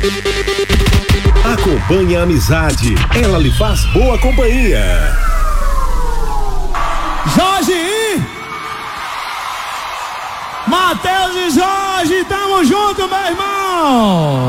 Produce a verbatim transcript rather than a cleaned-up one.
Acompanhe a amizade, ela lhe faz boa companhia. Jorge, Matheus e Jorge, tamo junto, meu irmão.